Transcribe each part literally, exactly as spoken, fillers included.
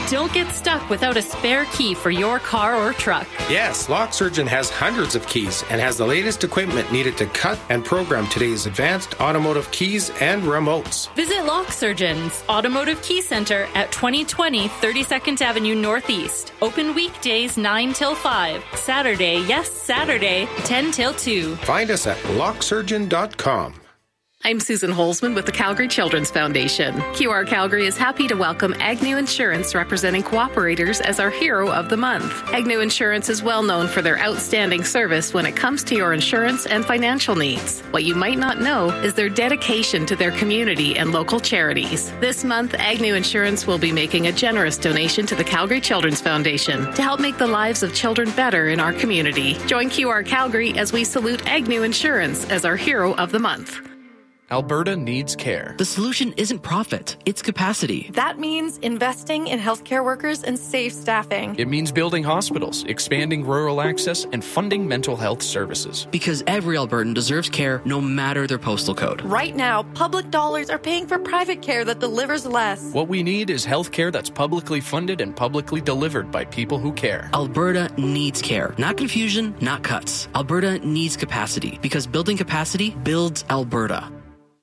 Don't get stuck without a spare key for your car or truck. Yes, Lock Surgeon has hundreds of keys and has the latest equipment needed to cut and program today's advanced automotive keys and remotes. Visit Lock Surgeon's Automotive Key Center at twenty twenty thirty-second Avenue Northeast. Open weekdays nine till five. Saturday, yes, Saturday, ten till two. Find us at lock surgeon dot com. I'm Susan Holzman with the Calgary Children's Foundation. Q R Calgary is happy to welcome Agnew Insurance, representing cooperators, as our hero of the month. Agnew Insurance is well known for their outstanding service when it comes to your insurance and financial needs. What you might not know is their dedication to their community and local charities. This month, Agnew Insurance will be making a generous donation to the Calgary Children's Foundation to help make the lives of children better in our community. Join Q R Calgary as we salute Agnew Insurance as our hero of the month. Alberta needs care. The solution isn't profit, it's capacity. That means investing in healthcare workers and safe staffing. It means building hospitals, expanding rural access, and funding mental health services. Because every Albertan deserves care no matter their postal code. Right now, public dollars are paying for private care that delivers less. What we need is health care that's publicly funded and publicly delivered by people who care. Alberta needs care. Not confusion, not cuts. Alberta needs capacity. Because building capacity builds Alberta.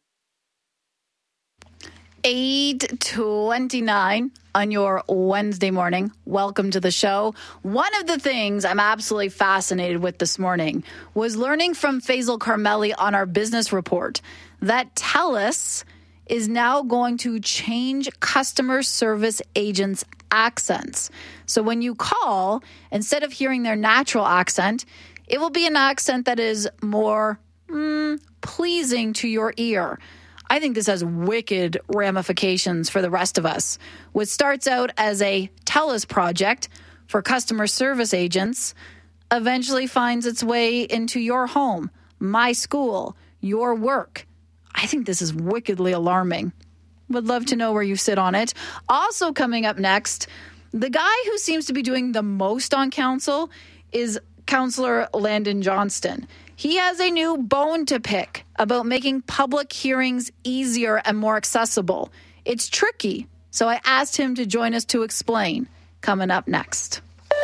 eight twenty-nine on your Wednesday morning. Welcome to the show. One of the things I'm absolutely fascinated with this morning was learning from Faisal Carmeli on our business report that TELUS is now going to change customer service agents' accents. So when you call, instead of hearing their natural accent, it will be an accent that is more mm, pleasing to your ear. I think this has wicked ramifications for the rest of us. What starts out as a TELUS project for customer service agents eventually finds its way into your home, my school, your work. I think this is wickedly alarming. Would love to know where you sit on it. Also coming up next, the guy who seems to be doing the most on council is Councillor Landon Johnston. He has a new bone to pick about making public hearings easier and more accessible. It's tricky, so I asked him to join us to explain. Coming up next.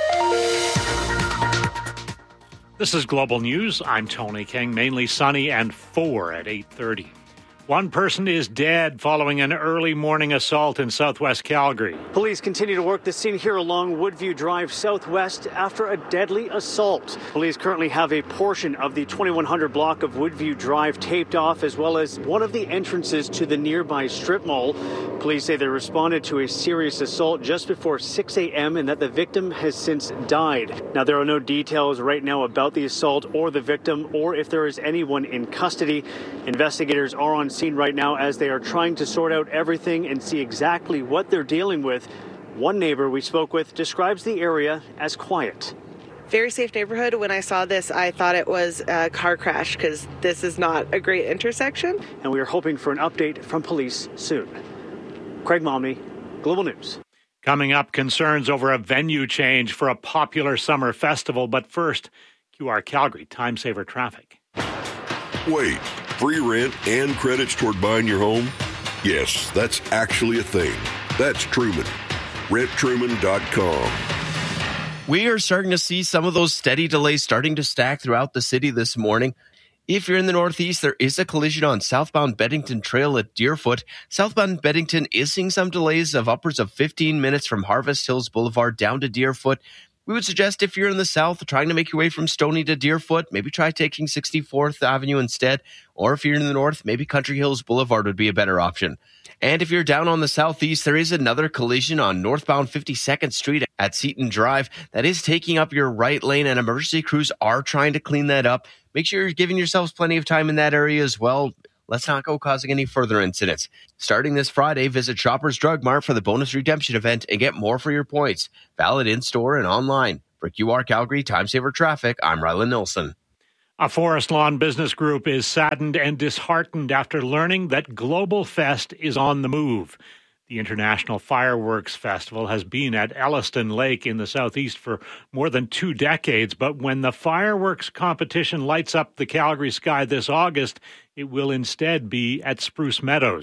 This is Global News. I'm Tony King. Mainly sunny and four at eight thirty. One person is dead following an early morning assault in southwest Calgary. Police continue to work the scene here along Woodview Drive southwest after a deadly assault. Police currently have a portion of the twenty-one hundred block of Woodview Drive taped off, as well as one of the entrances to the nearby strip mall. Police say they responded to a serious assault just before six a.m. and that the victim has since died. Now, there are no details right now about the assault or the victim, or if there is anyone in custody. Investigators are on scene right now as they are trying to sort out everything and see exactly what they're dealing with. One neighbor we spoke with describes the area as quiet. Very safe neighborhood. When I saw this, I thought it was a car crash because this is not a great intersection. And we are hoping for an update from police soon. Craig Momney, Global News. Coming up, concerns over a venue change for a popular summer festival. But first, Q R Calgary Time Saver Traffic. Wait, free rent and credits toward buying your home? Yes, that's actually a thing. That's Truman. rent truman dot com. We are starting to see some of those steady delays starting to stack throughout the city this morning. If you're in the Northeast, there is a collision on southbound Beddington Trail at Deerfoot. Southbound Beddington is seeing some delays of upwards of fifteen minutes from Harvest Hills Boulevard down to Deerfoot. We would suggest if you're in the south trying to make your way from Stoney to Deerfoot, maybe try taking sixty-fourth Avenue instead. Or if you're in the north, maybe Country Hills Boulevard would be a better option. And if you're down on the southeast, there is another collision on northbound fifty-second Street at Seaton Drive that is taking up your right lane, and emergency crews are trying to clean that up. Make sure you're giving yourselves plenty of time in that area as well. Let's not go causing any further incidents. Starting this Friday, visit Shoppers Drug Mart for the bonus redemption event and get more for your points. Valid in-store and online. For Q R Calgary Time Saver Traffic, I'm Rylan Nilsson. A Forest Lawn Business Group is saddened and disheartened after learning that Global Fest is on the move. The International Fireworks Festival has been at Elliston Lake in the southeast for more than two decades, but when the fireworks competition lights up the Calgary sky this August, it will instead be at Spruce Meadows.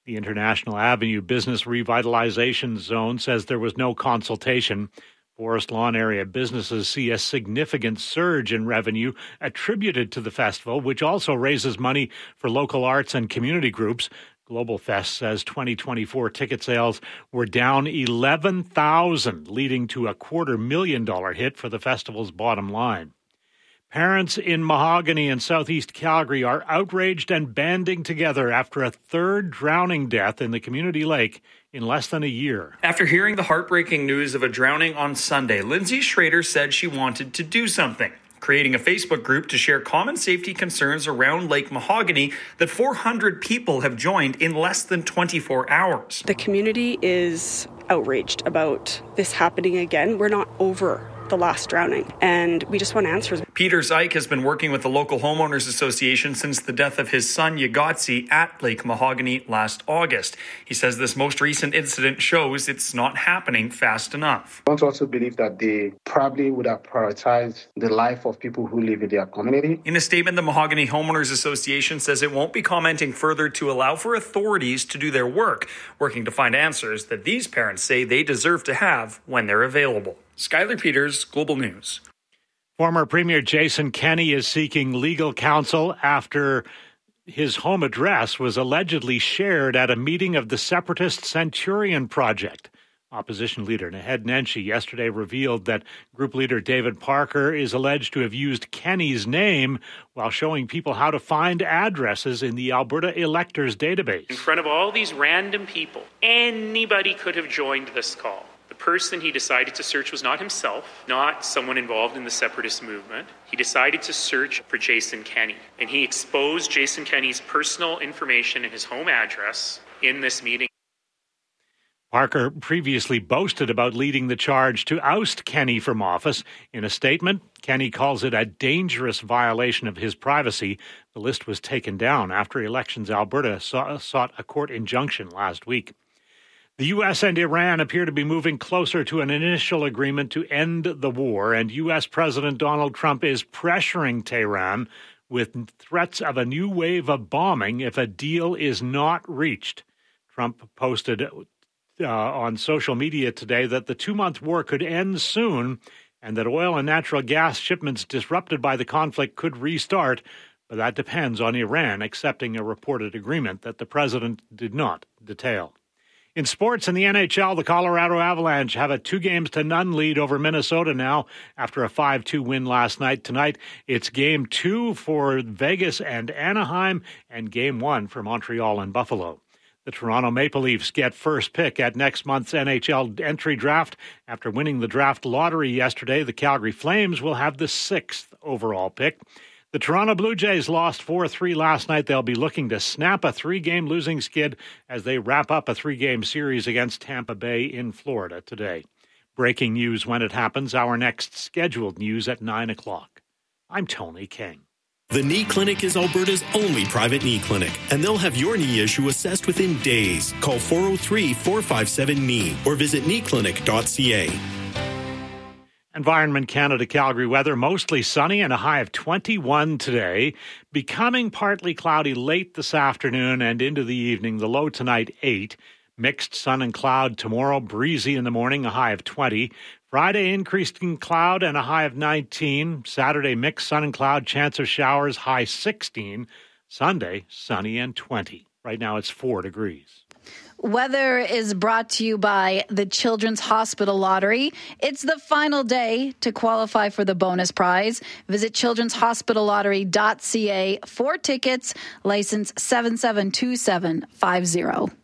The International Avenue Business Revitalization Zone says there was no consultation. Forest Lawn area businesses see a significant surge in revenue attributed to the festival, which also raises money for local arts and community groups. Global Fest says twenty twenty-four ticket sales were down eleven thousand, leading to a quarter million dollar hit for the festival's bottom line. Parents in Mahogany and southeast Calgary are outraged and banding together after a third drowning death in the community lake in less than a year. After hearing the heartbreaking news of a drowning on Sunday, Lindsay Schrader said she wanted to do something, creating a Facebook group to share common safety concerns around Lake Mahogany that four hundred people have joined in less than twenty-four hours. The community is outraged about this happening again. We're not over the last drowning, and we just want answers. Peter Zyke has been working with the local homeowners association since the death of his son Yagotsi at Lake Mahogany last August. He says this most recent incident shows it's not happening fast enough. I want to also believe that they probably would have prioritized the life of people who live in their community. In a statement, the Mahogany Homeowners Association says it won't be commenting further to allow for authorities to do their work, working to find answers that these parents say they deserve to have when they're available. Skylar Peters, Global News. Former Premier Jason Kenney is seeking legal counsel after his home address was allegedly shared at a meeting of the separatist Centurion Project. Opposition leader Naheed Nenshi yesterday revealed that group leader David Parker is alleged to have used Kenney's name while showing people how to find addresses in the Alberta electors database. In front of all these random people, anybody could have joined this call. The person he decided to search was not himself, not someone involved in the separatist movement. He decided to search for Jason Kenney, and he exposed Jason Kenney's personal information and his home address in this meeting. Parker previously boasted about leading the charge to oust Kenney from office. In a statement, Kenney calls it a dangerous violation of his privacy. The list was taken down after Elections Alberta saw, sought a court injunction last week. The U S and Iran appear to be moving closer to an initial agreement to end the war, and U S President Donald Trump is pressuring Tehran with threats of a new wave of bombing if a deal is not reached. Trump posted uh, on social media today that the two-month war could end soon and that oil and natural gas shipments disrupted by the conflict could restart, but that depends on Iran accepting a reported agreement that the president did not detail. In sports, in the N H L, the Colorado Avalanche have a two games to none lead over Minnesota now after a five two win last night. Tonight, it's game two for Vegas and Anaheim and game one for Montreal and Buffalo. The Toronto Maple Leafs get first pick at next month's N H L entry draft. After winning the draft lottery yesterday, the Calgary Flames will have the sixth overall pick. The Toronto Blue Jays lost four three last night. They'll be looking to snap a three-game losing skid as they wrap up a three-game series against Tampa Bay in Florida today. Breaking news when it happens. Our next scheduled news at nine o'clock. I'm Tony King. The Knee Clinic is Alberta's only private knee clinic, and they'll have your knee issue assessed within days. Call four oh three, four five seven, K N E E or visit knee clinic dot c a. Environment Canada Calgary weather, mostly sunny and a high of twenty-one today. Becoming partly cloudy late this afternoon and into the evening. The low tonight, eight. Mixed sun and cloud tomorrow, breezy in the morning, a high of twenty. Friday, increasing cloud and a high of nineteen. Saturday, mixed sun and cloud, chance of showers, high sixteen. Sunday, sunny and twenty. Right now, it's four degrees. Weather is brought to you by the Children's Hospital Lottery. It's the final day to qualify for the bonus prize. Visit children's hospital lottery dot c a for tickets. License seven seven two seven five zero.